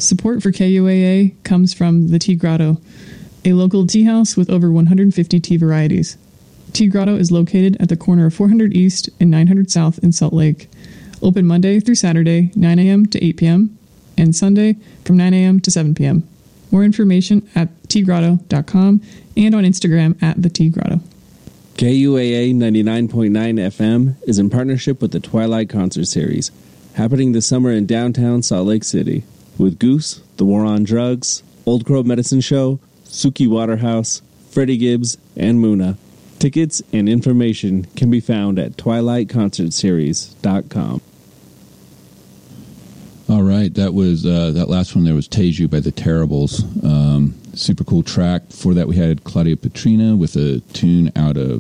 Support for KUAA comes from the Tea Grotto, a local tea house with over 150 tea varieties. Tea Grotto is located at the corner of 400 East and 900 South in Salt Lake. Open Monday through Saturday, 9 a.m. to 8 p.m., and Sunday from 9 a.m. to 7 p.m. More information at teagrotto.com and on Instagram at the Tea Grotto. KUAA 99.9 FM is in partnership with the Twilight Concert Series, happening this summer in downtown Salt Lake City, with Goose, The War on Drugs, Old Crow Medicine Show, Suki Waterhouse, Freddie Gibbs, and Muna. Tickets and information can be found at twilightconcertseries.com. All right, that was that last one there was Teju by the Terribles. Super cool track. Before that, we had Claudia Petrina with a tune out of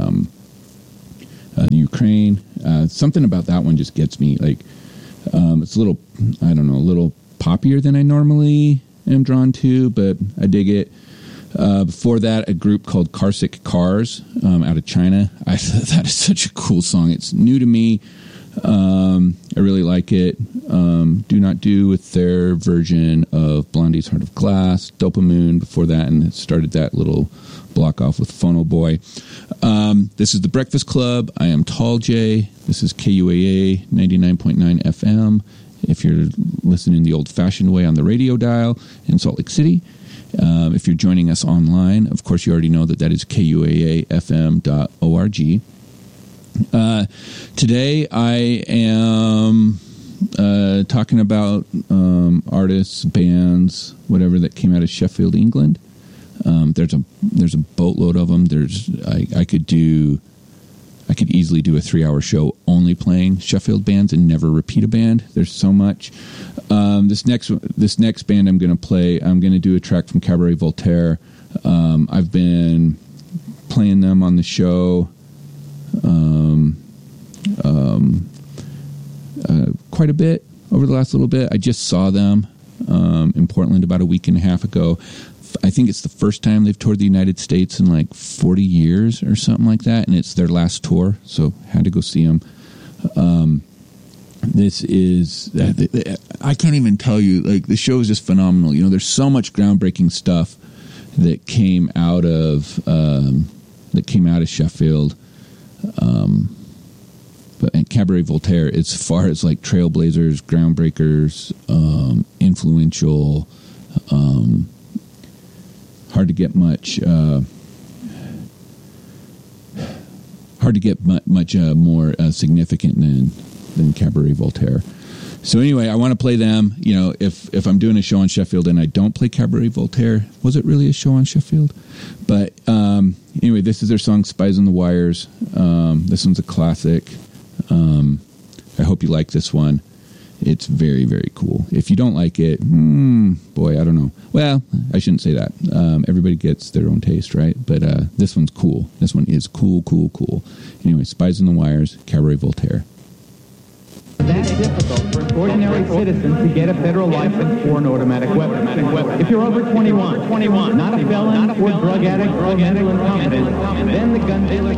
Ukraine. Something about that one just gets me. Like, it's a little, I don't know, a little poppier than I normally am drawn to, but I dig it. Before that, a group called Carsick Cars out of China. I thought that is such a cool song. It's new to me. I really like it. Do Not Do with their version of Blondie's Heart of Glass, Dopamoon before that, and it started that little block off with Phono Boy. This is The Breakfast Club. I am Tall J. This is KUAA 99.9 FM. If you're listening the old-fashioned way on the radio dial in Salt Lake City. If you're joining us online, of course, you already know that is kuaafm.org. Today I am talking about artists, bands, whatever that came out of Sheffield, England. There's a boatload of them. I could easily do a 3-hour show only playing Sheffield bands and never repeat a band. There's so much. This next band I'm going to play, I'm going to do a track from Cabaret Voltaire. I've been playing them on the show quite a bit over the last little bit. I just saw them in Portland about a week and a half ago. I think it's the first time they've toured the United States in like 40 years or something like that, and it's their last tour, so had to go see them. This is, I can't even tell you, like, the show is just phenomenal. You know, there's so much groundbreaking stuff that came out of Sheffield. But Cabaret Voltaire, as far as like trailblazers, groundbreakers, influential, hard to get much more significant than Cabaret Voltaire. So anyway, I want to play them. You know, if I'm doing a show on Sheffield and I don't play Cabaret Voltaire, was it really a show on Sheffield? But anyway, this is their song "Spies on the Wires." This one's a classic. I hope you like this one. It's very, very cool. If you don't like it, boy, I don't know. Well, I shouldn't say that. Everybody gets their own taste, right? But this one's cool. This one is cool. Anyway, Spies on the Wires, Cabaret Voltaire. That's difficult for an ordinary citizen to get a federal license for an automatic weapon. If you're over 21, not a felon or drug addict or mentally incompetent, then the gun dealer